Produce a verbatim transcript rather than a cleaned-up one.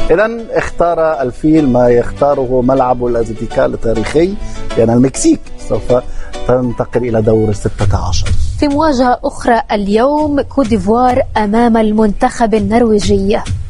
إذن اختار الفيل ما يختاره ملعب الأزتيكا التاريخي، لأن المكسيك سوف تنتقل إلى دور الستة عشر. في مواجهة أخرى اليوم كوت ديفوار أمام المنتخب النرويجي.